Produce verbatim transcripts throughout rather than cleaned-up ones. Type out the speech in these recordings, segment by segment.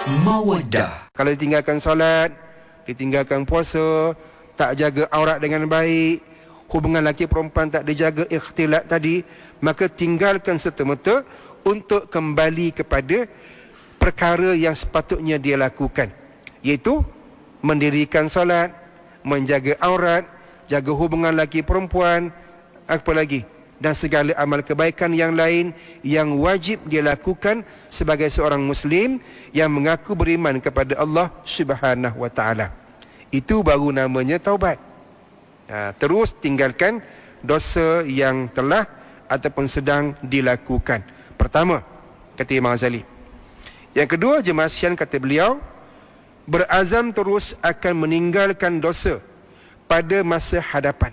Mawaddah. Kalau ditinggalkan solat, ditinggalkan puasa, tak jaga aurat dengan baik, hubungan lelaki perempuan tak dijaga, ikhtilat tadi, maka tinggalkan serta-merta untuk kembali kepada perkara yang sepatutnya dia lakukan, iaitu mendirikan solat, menjaga aurat, jaga hubungan lelaki perempuan, apa lagi, dan segala amal kebaikan yang lain yang wajib dia lakukan sebagai seorang Muslim yang mengaku beriman kepada Allah Subhanahu wa taala. Itu baru namanya taubat. Ha, terus tinggalkan dosa yang telah ataupun sedang dilakukan. Pertama, kata Imam Ghazali. Yang kedua, jemaah sekalian, kata beliau, berazam terus akan meninggalkan dosa pada masa hadapan.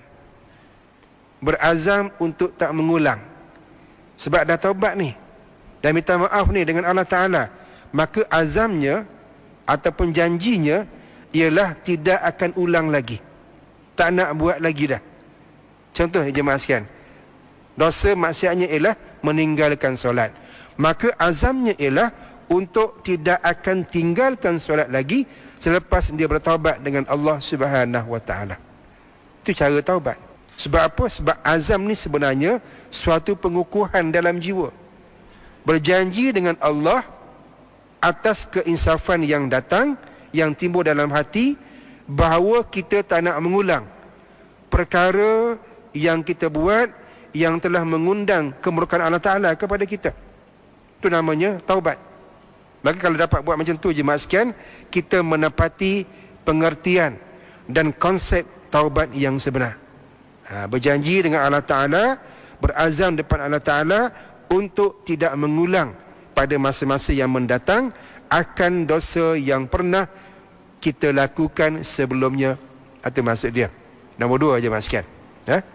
Berazam untuk tak mengulang, sebab dah taubat ni dan minta maaf ni dengan Allah Ta'ala, maka azamnya ataupun janjinya ialah tidak akan ulang lagi, tak nak buat lagi dah. Contoh jemaah sekalian, dosa maksiatnya ialah meninggalkan solat, maka azamnya ialah untuk tidak akan tinggalkan solat lagi selepas dia bertaubat dengan Allah Subhanahu wa taala. Itu cara taubat. Sebab apa? Sebab azam ni sebenarnya suatu pengukuhan dalam jiwa. Berjanji dengan Allah atas keinsafan yang datang, yang timbul dalam hati, bahawa kita tak nak mengulang perkara yang kita buat yang telah mengundang kemurkaan Allah Ta'ala kepada kita. Itu namanya taubat. Maka kalau dapat buat macam tu, jemaah sekalian, kita menepati pengertian dan konsep taubat yang sebenar. Ha, berjanji dengan Allah Ta'ala, berazam depan Allah Ta'ala untuk tidak mengulang pada masa-masa yang mendatang akan dosa yang pernah kita lakukan sebelumnya. Itu maksud dia. Nombor dua je mas sekalian. Ha?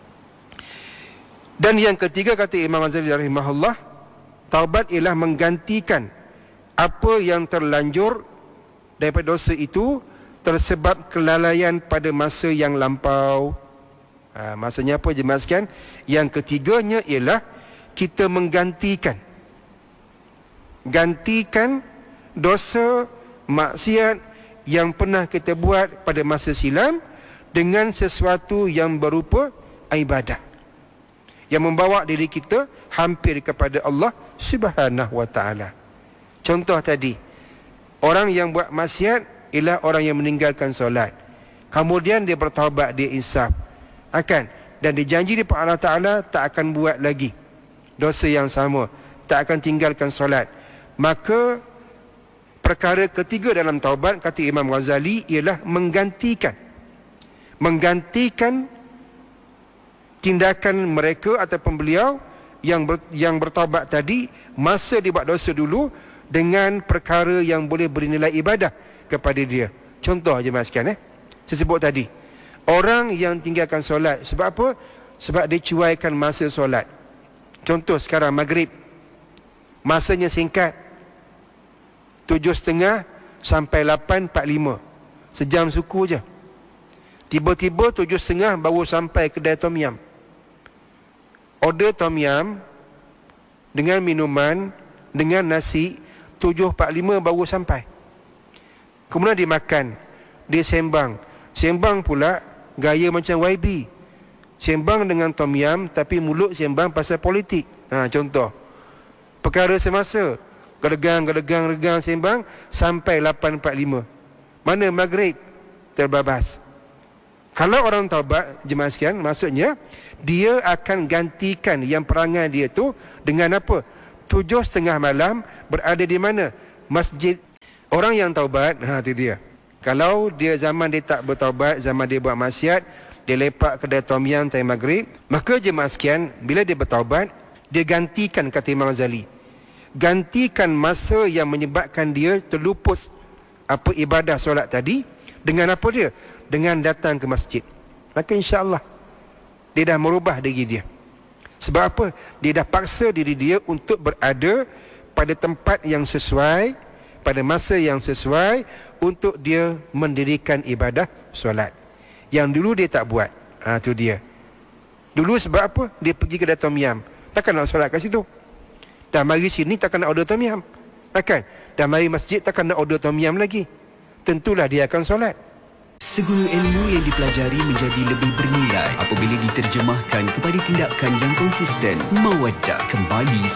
Dan yang ketiga, kata Imam Ghazali rahimahullah, taubat ialah menggantikan apa yang terlanjur daripada dosa itu tersebab kelalaian pada masa yang lampau. Ha, maksudnya apa jemaah sekalian? Yang ketiganya ialah kita menggantikan gantikan dosa maksiat yang pernah kita buat pada masa silam dengan sesuatu yang berupa ibadah yang membawa diri kita hampir kepada Allah Subhanahu wa taala. Contoh tadi, orang yang buat maksiat ialah orang yang meninggalkan solat, kemudian dia bertaubat, dia insaf akan, dan dijanji di Allah Ta'ala tak akan buat lagi dosa yang sama, tak akan tinggalkan solat. Maka perkara ketiga dalam taubat, kata Imam Ghazali, ialah menggantikan menggantikan tindakan mereka ataupun beliau yang ber, yang bertaubat tadi masa dia buat dosa dulu dengan perkara yang boleh bernilai ibadah kepada dia. Contoh je mas sekalian, eh saya sebut tadi, orang yang tinggalkan solat, sebab apa? Sebab dia cuaikan masa solat. Contoh sekarang maghrib, masanya singkat, tujuh setengah sampai lapan empat puluh lima, sejam suku je. Tiba-tiba tujuh setengah baru sampai kedai tom yam, order tom yam dengan minuman, dengan nasi. Tujuh empat puluh lima baru sampai. Kemudian dia makan, dia sembang. Sembang pula gaya macam Y B, sembang dengan tom yam tapi mulut sembang pasal politik. Ha, contoh perkara semasa, gelegang-gelegang-gelegang sembang sampai lapan empat puluh lima. Mana maghrib? Terbabas. Kalau orang taubat, jemaah sekalian, maksudnya dia akan gantikan yang perangai dia tu dengan apa? Tujuh setengah malam berada di mana? Masjid. Orang yang taubat, ha tu dia. Kalau dia zaman dia tak bertaubat, zaman dia buat maksiat, dia lepak kedai tom yam time maghrib, maka jemaah sekalian, bila dia bertaubat, dia gantikan, kata Imam Ghazali, gantikan masa yang menyebabkan dia terlupus apa ibadah solat tadi dengan apa dia? Dengan datang ke masjid. Maka insya-Allah dia dah merubah diri dia. Sebab apa? Dia dah paksa diri dia untuk berada pada tempat yang sesuai, pada masa yang sesuai untuk dia mendirikan ibadah solat. Yang dulu dia tak buat. Ha, tu dia. Dulu sebab apa? Dia pergi kedai tom yam, takkan nak solat kat situ. Dah mari sini takkan nak order tom yam. Akan. Dan mari masjid takkan nak order tom yum lagi. Tentulah dia akan solat. Segala ilmu yang dipelajari menjadi lebih bernilai apabila diterjemahkan kepada tindakan yang konsisten. Mawaddah kembali